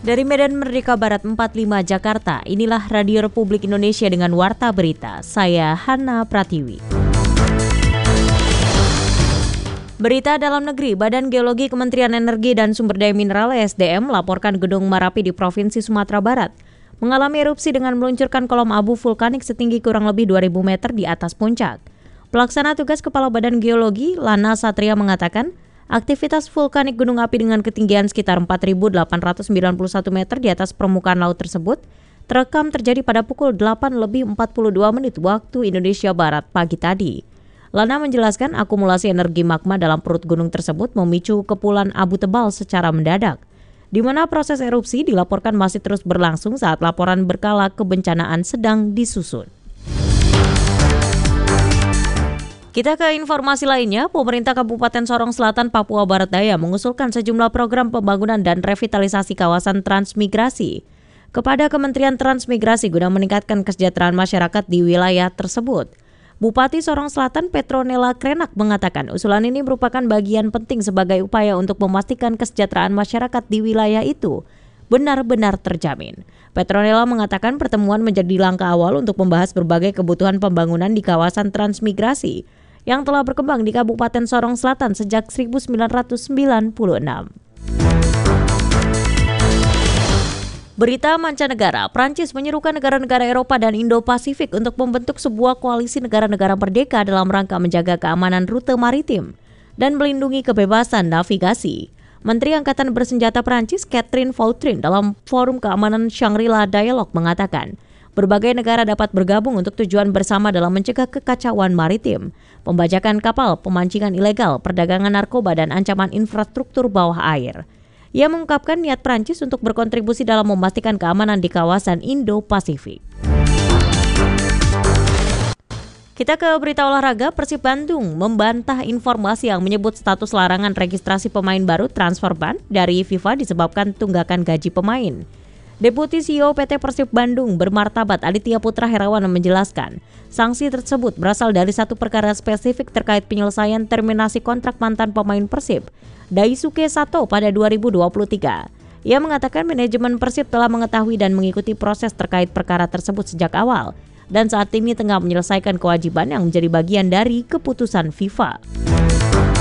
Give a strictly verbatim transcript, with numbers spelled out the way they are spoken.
Dari Medan Merdeka Barat empat puluh lima Jakarta, inilah Radio Republik Indonesia dengan Warta Berita. Saya Hana Pratiwi. Berita dalam negeri, Badan Geologi Kementerian Energi dan Sumber Daya Mineral E S D M melaporkan Gunung Merapi di Provinsi Sumatera Barat mengalami erupsi dengan meluncurkan kolom abu vulkanik setinggi kurang lebih dua ribu meter di atas puncak. Pelaksana tugas Kepala Badan Geologi, Lana Satria mengatakan, aktivitas vulkanik gunung api dengan ketinggian sekitar empat ribu delapan ratus sembilan puluh satu meter di atas permukaan laut tersebut terekam terjadi pada pukul delapan lebih empat puluh dua menit waktu Indonesia Barat pagi tadi. Lana menjelaskan akumulasi energi magma dalam perut gunung tersebut memicu kepulan abu tebal secara mendadak, di mana proses erupsi dilaporkan masih terus berlangsung saat laporan berkala kebencanaan sedang disusun. Kita ke informasi lainnya, pemerintah Kabupaten Sorong Selatan, Papua Barat Daya mengusulkan sejumlah program pembangunan dan revitalisasi kawasan transmigrasi kepada Kementerian Transmigrasi guna meningkatkan kesejahteraan masyarakat di wilayah tersebut. Bupati Sorong Selatan Petronella Krenak mengatakan usulan ini merupakan bagian penting sebagai upaya untuk memastikan kesejahteraan masyarakat di wilayah itu benar-benar terjamin. Petronella mengatakan pertemuan menjadi langkah awal untuk membahas berbagai kebutuhan pembangunan di kawasan transmigrasi yang telah berkembang di Kabupaten Sorong Selatan sejak seribu sembilan ratus sembilan puluh enam. Berita mancanegara, Prancis menyerukan negara-negara Eropa dan Indo-Pasifik untuk membentuk sebuah koalisi negara-negara merdeka dalam rangka menjaga keamanan rute maritim dan melindungi kebebasan navigasi. Menteri Angkatan Bersenjata Prancis Catherine Vautrin dalam Forum Keamanan Shangri-La Dialogue mengatakan, berbagai negara dapat bergabung untuk tujuan bersama dalam mencegah kekacauan maritim, pembajakan kapal, pemancingan ilegal, perdagangan narkoba, dan ancaman infrastruktur bawah air. Ia mengungkapkan niat Prancis untuk berkontribusi dalam memastikan keamanan di kawasan Indo-Pasifik. Kita ke berita olahraga, Persib Bandung membantah informasi yang menyebut status larangan registrasi pemain baru transfer ban dari FIFA disebabkan tunggakan gaji pemain. Deputi C E O P T Persib Bandung bermartabat Aditya Putra Herawan menjelaskan, sanksi tersebut berasal dari satu perkara spesifik terkait penyelesaian terminasi kontrak mantan pemain Persib, Daisuke Sato pada dua ribu dua puluh tiga. Ia mengatakan manajemen Persib telah mengetahui dan mengikuti proses terkait perkara tersebut sejak awal dan saat ini tengah menyelesaikan kewajiban yang menjadi bagian dari keputusan FIFA.